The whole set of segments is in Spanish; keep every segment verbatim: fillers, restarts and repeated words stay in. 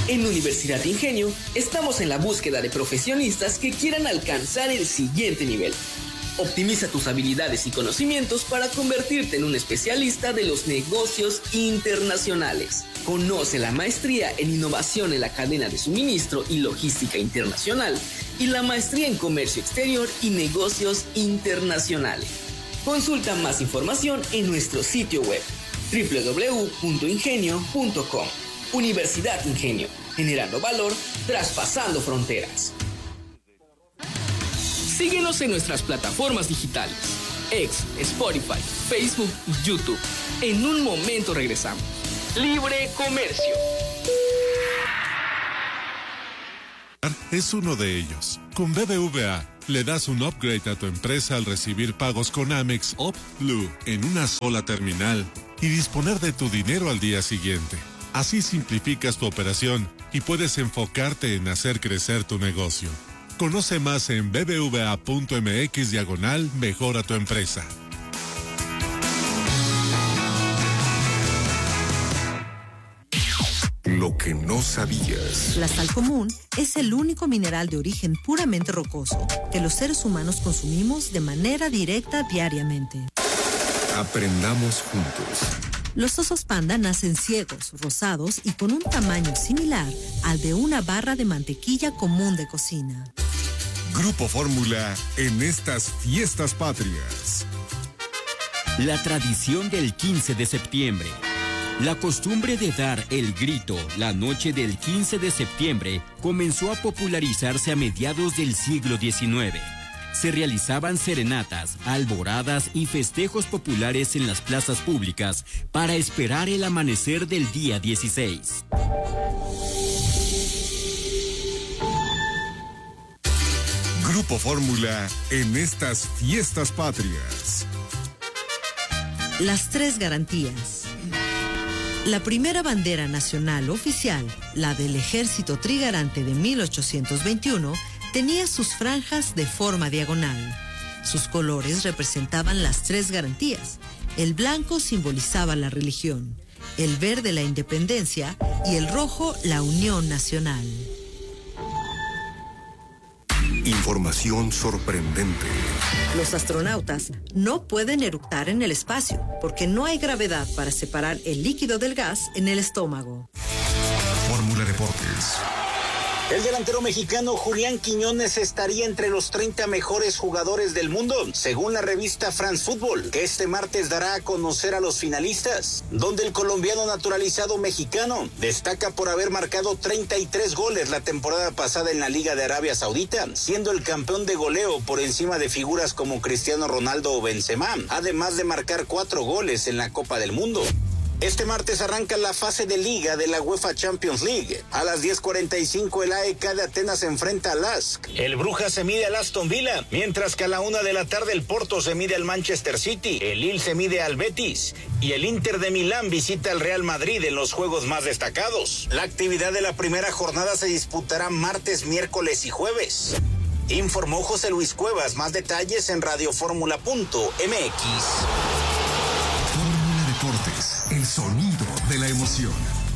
En Universidad Ingenio estamos en la búsqueda de profesionistas que quieran alcanzar el siguiente nivel. Optimiza tus habilidades y conocimientos para convertirte en un especialista de los negocios internacionales. Conoce la maestría en innovación en la cadena de suministro y logística internacional y la maestría en comercio exterior y negocios internacionales. Consulta más información en nuestro sitio web doble u doble u doble u punto ingenio punto com. Universidad Ingenio, generando valor, traspasando fronteras. Síguenos en nuestras plataformas digitales, X, Spotify, Facebook y YouTube. En un momento regresamos. Libre Comercio. Es uno de ellos. Con B B V A, le das un upgrade a tu empresa al recibir pagos con Amex Up Blue en una sola terminal y disponer de tu dinero al día siguiente. Así simplificas tu operación y puedes enfocarte en hacer crecer tu negocio. Conoce más en bbva.mx diagonal mejora tu empresa. Lo que no sabías. La sal común es el único mineral de origen puramente rocoso que los seres humanos consumimos de manera directa diariamente. Aprendamos juntos. Los osos panda nacen ciegos, rosados y con un tamaño similar al de una barra de mantequilla común de cocina. Grupo Fórmula en estas fiestas patrias. La tradición del quince de septiembre. La costumbre de dar el grito la noche del quince de septiembre comenzó a popularizarse a mediados del siglo diecinueve. Se realizaban serenatas, alboradas y festejos populares en las plazas públicas para esperar el amanecer del día dieciséis. Grupo Fórmula en estas fiestas patrias. Las tres garantías. La primera bandera nacional oficial, la del Ejército Trigarante de mil ochocientos veintiuno, tenía sus franjas de forma diagonal. Sus colores representaban las tres garantías. El blanco simbolizaba la religión, el verde la independencia y el rojo la unión nacional. Información sorprendente. Los astronautas no pueden eructar en el espacio porque no hay gravedad para separar el líquido del gas en el estómago. Fórmula Deportes. El delantero mexicano Julián Quiñones estaría entre los treinta mejores jugadores del mundo, según la revista France Football, que este martes dará a conocer a los finalistas, donde el colombiano naturalizado mexicano destaca por haber marcado treinta y tres goles la temporada pasada en la Liga de Arabia Saudita, siendo el campeón de goleo por encima de figuras como Cristiano Ronaldo o Benzema, además de marcar cuatro goles en la Copa del Mundo. Este martes arranca la fase de liga de la UEFA Champions League. A las diez cuarenta y cinco el A E K de Atenas se enfrenta al L A S K. El Brujas se mide al Aston Villa, mientras que a la una de la tarde el Porto se mide al Manchester City, el Lille se mide al Betis y el Inter de Milán visita al Real Madrid en los juegos más destacados. La actividad de la primera jornada se disputará martes, miércoles y jueves. Informó José Luis Cuevas. Más detalles en radioformula punto m x. Fórmula Deportes. El sonido de la emoción.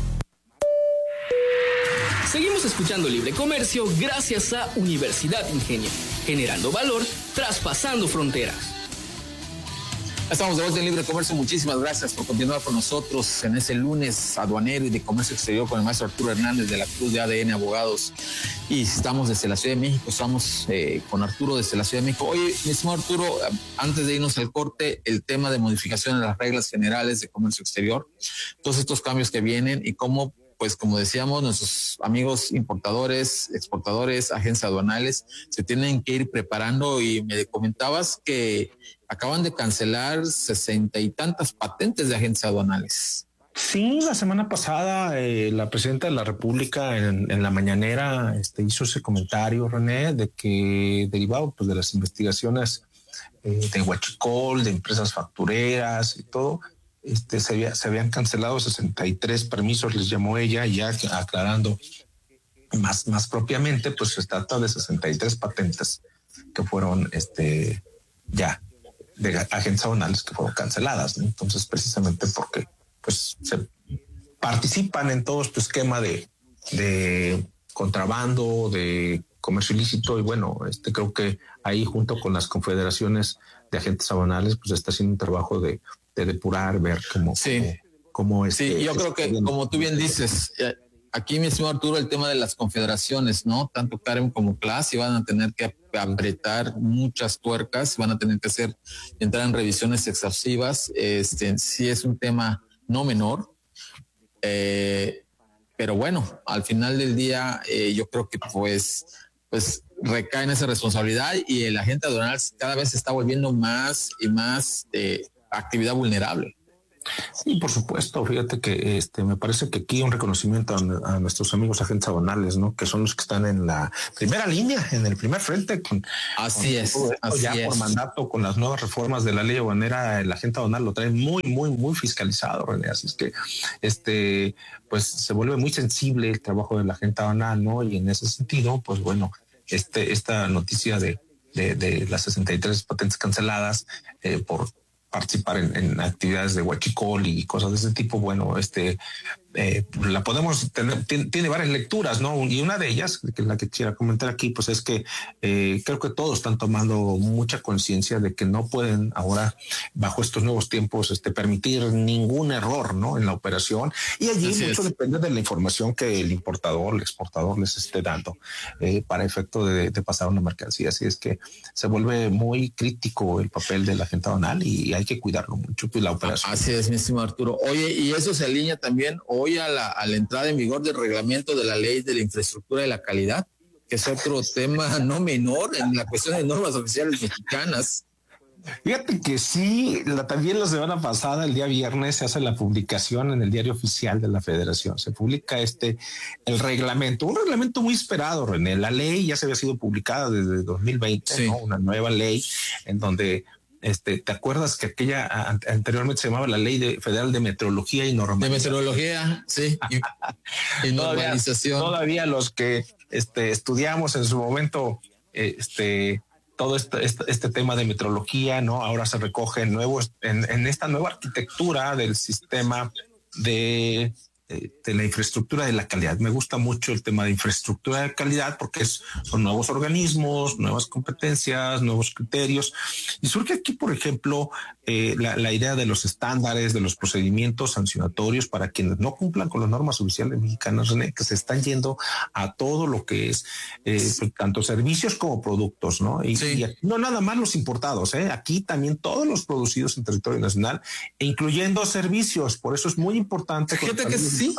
Seguimos escuchando Libre Comercio gracias a Universidad Ingenio, generando valor, traspasando fronteras. Estamos de vuelta en Libre Comercio. Muchísimas gracias por continuar con nosotros en ese lunes aduanero y de comercio exterior con el maestro Arturo Hernández de la Cruz de A D N Abogados. Y estamos desde la Ciudad de México, estamos eh, con Arturo desde la Ciudad de México. Oye, mi estimado Arturo, antes de irnos al corte, el tema de modificación de las reglas generales de comercio exterior, todos estos cambios que vienen y cómo, pues como decíamos, nuestros amigos importadores, exportadores, agencias aduanales se tienen que ir preparando. Y me comentabas que acaban de cancelar sesenta y tantas patentes de agencias aduanales. Sí, la semana pasada eh, la presidenta de la República en, en la mañanera este, hizo ese comentario, René, de que derivado pues, de las investigaciones eh, de Huachicol, de empresas factureras y todo, este, se, había, se habían cancelado sesenta y tres permisos, les llamó ella, y ya aclarando más, más propiamente, pues se trata de sesenta y tres patentes que fueron este, ya de agencias aduanales que fueron canceladas, ¿no? Entonces, precisamente porque pues se participan en todo este esquema de, de contrabando, de comercio ilícito, y bueno, este creo que ahí junto con las confederaciones de agentes aduanales, pues está haciendo un trabajo de, de depurar, ver cómo, sí. cómo, cómo es. Sí, yo creo que, bien, como tú bien dices, aquí, mi estimado Arturo, el tema de las confederaciones, ¿no? Tanto Karen como Class, y van a tener que apretar muchas tuercas, van a tener que hacer, entrar en revisiones exhaustivas. Este, sí es un tema no menor, eh, pero bueno, al final del día, eh, yo creo que pues, pues recae en esa responsabilidad, y el agente aduanal cada vez se está volviendo más y más eh, actividad vulnerable. Sí, por supuesto. Fíjate que este me parece que aquí un reconocimiento a, a nuestros amigos agentes aduanales, ¿no? Que son los que están en la primera línea, en el primer frente. Con, así con es. todo esto, así ya es. por mandato, con las nuevas reformas de la ley aduanera, el agente aduanal lo trae muy, muy, muy fiscalizado, René. Así es que este, pues se vuelve muy sensible el trabajo del agente aduanal, ¿no? Y en ese sentido, pues bueno, este, esta noticia de, de, de las sesenta y tres patentes canceladas eh, por participar en, en actividades de huachicol y cosas de ese tipo, bueno, este eh, la podemos tener, tiene, tiene varias lecturas, ¿no? Y una de ellas, que es la que quisiera comentar aquí, pues es que eh, creo que todos están tomando mucha conciencia de que no pueden ahora, bajo estos nuevos tiempos, este permitir ningún error, ¿no? En la operación. Y allí Así mucho es. depende de la información que el importador, el exportador les esté dando eh, para efecto de, de pasar una mercancía. Así es que se vuelve muy crítico el papel del agente aduanal y hay que cuidarlo mucho, pues, la operación. Así es, mi estimado Arturo. Oye, y eso se alinea también hoy a la, a la entrada en vigor del reglamento de la ley de la infraestructura de la calidad, que es otro tema no menor en la cuestión de normas oficiales mexicanas. Fíjate que sí, la, también la semana pasada, el día viernes, se hace la publicación en el diario oficial de la Federación. Se publica este, el reglamento, un reglamento muy esperado, René. La ley ya se había sido publicada desde dos mil veinte, sí. ¿no? Una nueva ley en donde Este, ¿te acuerdas que aquella a, anteriormente se llamaba la Ley de, Federal de Meteorología y Normalización? De meteorología, sí. Y, y normalización. Todavía, todavía los que este, estudiamos en su momento este, todo este, este, este tema de meteorología, ¿no? Ahora se recoge nuevos, en, en esta nueva arquitectura del sistema de, de, de la infraestructura de la calidad. Me gusta mucho el tema de infraestructura de calidad porque es, son nuevos organismos, nuevas competencias, nuevos criterios. Y surge aquí, por ejemplo, eh, la, la idea de los estándares, de los procedimientos sancionatorios para quienes no cumplan con las normas oficiales mexicanas, René, que se están yendo a todo lo que es eh, tanto servicios como productos, ¿no? Y, sí. y aquí, no nada más los importados, ¿eh? Aquí también todos los producidos en territorio nacional, incluyendo servicios. Por eso es muy importante. Fíjate que sí.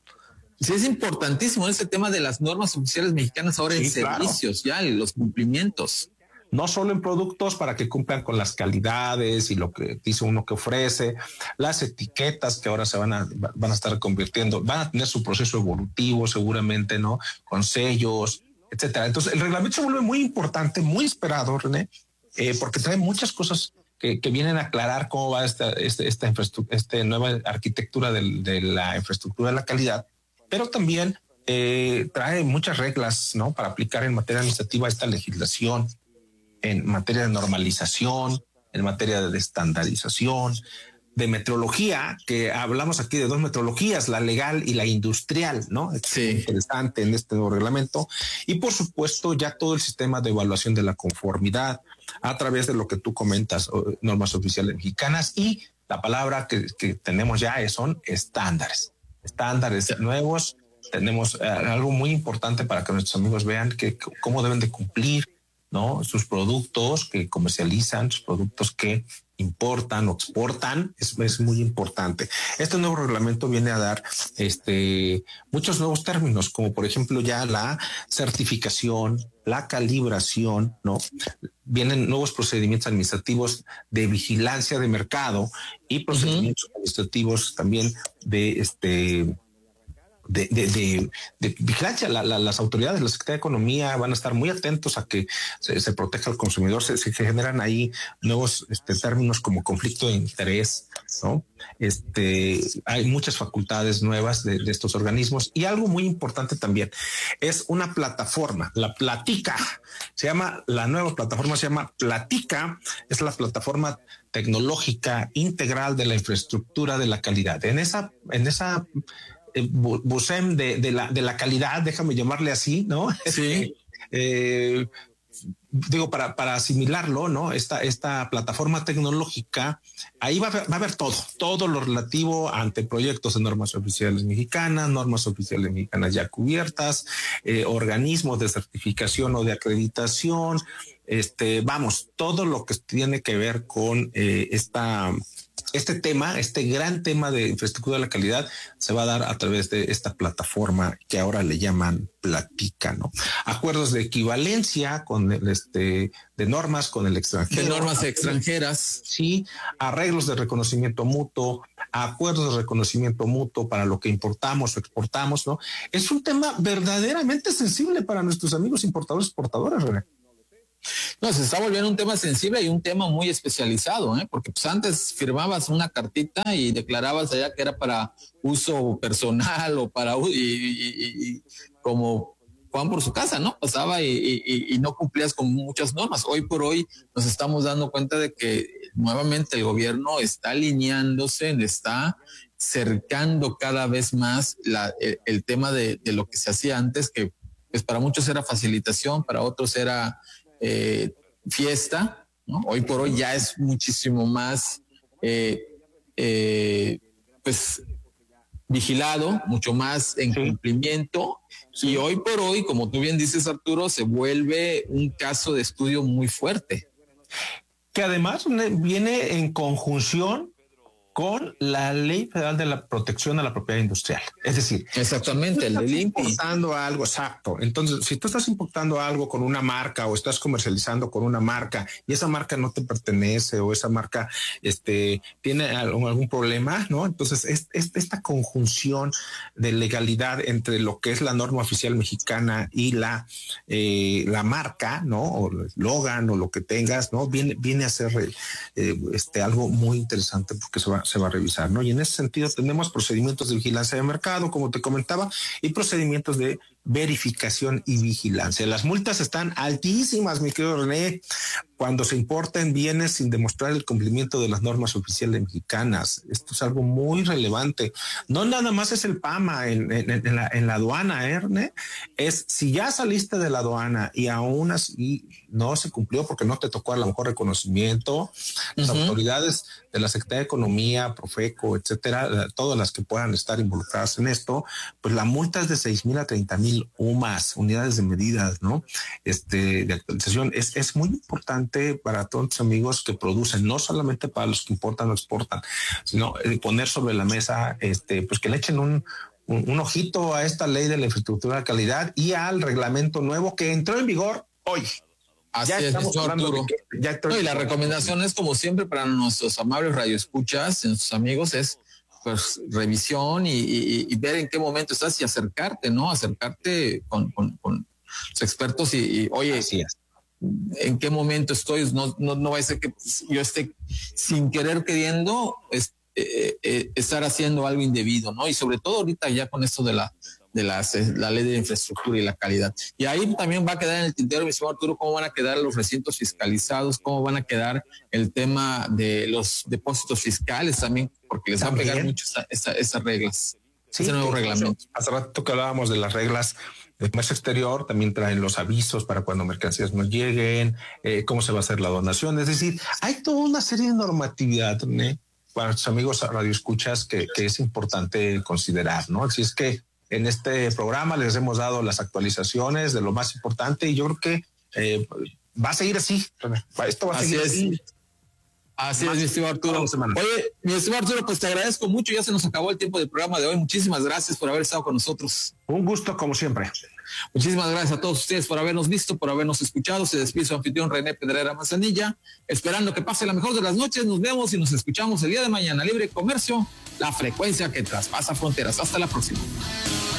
Sí, es importantísimo este tema de las normas oficiales mexicanas ahora sí, en servicios, claro. Ya los cumplimientos. No solo en productos para que cumplan con las calidades y lo que dice uno que ofrece, las etiquetas que ahora se van a, van a estar convirtiendo, van a tener su proceso evolutivo seguramente, ¿no? Con sellos, etcétera. Entonces el reglamento se vuelve muy importante, muy esperado, René, eh, porque trae muchas cosas que, que vienen a aclarar cómo va esta, esta, esta, infraestructura, esta nueva arquitectura de, de la infraestructura de la calidad, pero también eh, trae muchas reglas, ¿no? Para aplicar en materia administrativa esta legislación, en materia de normalización, en materia de estandarización, de metrología, que hablamos aquí de dos metrologías, la legal y la industrial, ¿no? Sí. Interesante en este nuevo reglamento. Y por supuesto, ya todo el sistema de evaluación de la conformidad a través de lo que tú comentas, normas oficiales mexicanas, y la palabra que, que tenemos ya es, son estándares, estándares sí. nuevos. Tenemos eh, algo muy importante para que nuestros amigos vean que cómo deben de cumplir, ¿no? Sus productos que comercializan, sus productos que importan o exportan, es, es muy importante. Este nuevo reglamento viene a dar este, muchos nuevos términos, como por ejemplo ya la certificación, la calibración, ¿no? Vienen nuevos procedimientos administrativos de vigilancia de mercado y procedimientos uh-huh. administrativos también de este De, de, de, de vigilancia. La, la, las autoridades, la Secretaría de Economía van a estar muy atentos a que se, se proteja al consumidor. Se, se generan ahí nuevos este, términos como conflicto de interés, ¿no? Este, hay muchas facultades nuevas de, de estos organismos, y algo muy importante también es una plataforma, la Platica. Se llama, la nueva plataforma se llama Platica, es la plataforma tecnológica integral de la infraestructura de la calidad. En esa, en esa eh, Busem de, de, la, de la calidad, déjame llamarle así, ¿no? Sí. eh, digo, para, para asimilarlo, ¿no? Esta, esta plataforma tecnológica, ahí va a, haber, va a haber todo, todo lo relativo ante proyectos de normas oficiales mexicanas, normas oficiales mexicanas ya cubiertas, eh, organismos de certificación o de acreditación, este, vamos, todo lo que tiene que ver con eh, esta... Este tema, este gran tema de infraestructura de la calidad se va a dar a través de esta plataforma que ahora le llaman Platica, ¿no? Acuerdos de equivalencia con el este de normas con el extranjero. De normas extranjeras. Sí, arreglos de reconocimiento mutuo, acuerdos de reconocimiento mutuo para lo que importamos o exportamos, ¿no? Es un tema verdaderamente sensible para nuestros amigos importadores y exportadores, René. No, se está volviendo un tema sensible y un tema muy especializado, ¿eh? Porque pues antes firmabas una cartita y declarabas allá que era para uso personal o para y, y, y, y como Juan por su casa, ¿no? Pasaba y, y, y no cumplías con muchas normas. Hoy por hoy nos estamos dando cuenta de que nuevamente el gobierno está alineándose, está cercando cada vez más la, el, el tema de, de lo que se hacía antes, que pues para muchos era facilitación, para otros era Eh, fiesta, ¿no? Hoy por hoy ya es muchísimo más eh, eh, pues vigilado, mucho más en sí. cumplimiento sí. Y hoy por hoy, como tú bien dices, Arturo, se vuelve un caso de estudio muy fuerte. Que además viene en conjunción con la Ley Federal de la Protección a la Propiedad Industrial. Es decir, exactamente, si tú el estás del importando algo, exacto. Entonces, si tú estás importando algo con una marca o estás comercializando con una marca y esa marca no te pertenece o esa marca este, tiene algún, algún problema, ¿no? Entonces, es, es esta conjunción de legalidad entre lo que es la norma oficial mexicana y la, eh, la marca, ¿no? O el eslogan o lo que tengas, ¿no? Viene, viene a ser eh, este, algo muy interesante porque se va se va a revisar, ¿no? Y en ese sentido tenemos procedimientos de vigilancia de mercado, como te comentaba, y procedimientos de verificación y vigilancia. Las multas están altísimas, mi querido René, cuando se importen bienes sin demostrar el cumplimiento de las normas oficiales mexicanas. Esto es algo muy relevante. No nada más es el PAMA en, en, en, la, en la aduana, ¿eh, René? Es si ya saliste de la aduana y aún así no se cumplió porque no te tocó a lo mejor reconocimiento, las uh-huh. autoridades de la Secretaría de Economía, Profeco, etcétera, todas las que puedan estar involucradas en esto, pues la multa es de seis mil a treinta mil U M A S, unidades de medidas, ¿no? Este, de actualización. Es, es muy importante para todos los amigos que producen, no solamente para los que importan o exportan, sino eh, poner sobre la mesa, este, pues que le echen un, un, un ojito a esta ley de la infraestructura de calidad y al reglamento nuevo que entró en vigor hoy. Así ya es, estamos hablando de que ya no, y la recomendación es, como siempre, para nuestros amables radioescuchas, nuestros amigos, es pues revisión y, y, y ver en qué momento estás y acercarte, ¿no? Acercarte con, con, con los expertos y, y oye, así es. ¿En qué momento estoy? No, no, no va a ser que yo esté sin querer queriendo es, eh, eh, estar haciendo algo indebido, ¿no? Y sobre todo ahorita ya con esto de la de las, la ley de infraestructura y la calidad. Y ahí también va a quedar en el tintero, mi estimado Arturo, cómo van a quedar los recintos fiscalizados, cómo van a quedar el tema de los depósitos fiscales también, porque les ¿También? va a pegar mucho esa, esa, esas reglas, sí, ese nuevo reglamento. Hace rato que hablábamos de las reglas de comercio exterior, también traen los avisos para cuando mercancías no lleguen, eh, cómo se va a hacer la donación. Es decir, hay toda una serie de normatividad, ¿eh? Para tus amigos radioescuchas que, que es importante considerar, ¿no? Así es que en este programa les hemos dado las actualizaciones de lo más importante y yo creo que eh, va a seguir así. Esto va a así seguir es. así. Así es, mi estimado Arturo. Oye, mi estimado Arturo, pues te agradezco mucho. Ya se nos acabó el tiempo del programa de hoy. Muchísimas gracias por haber estado con nosotros. Un gusto, como siempre. Muchísimas gracias a todos ustedes por habernos visto, por habernos escuchado. Se despide su anfitrión René Pedrera Manzanilla, esperando que pase la mejor de las noches. Nos vemos y nos escuchamos el día de mañana. Libre Comercio, la frecuencia que traspasa fronteras. Hasta la próxima.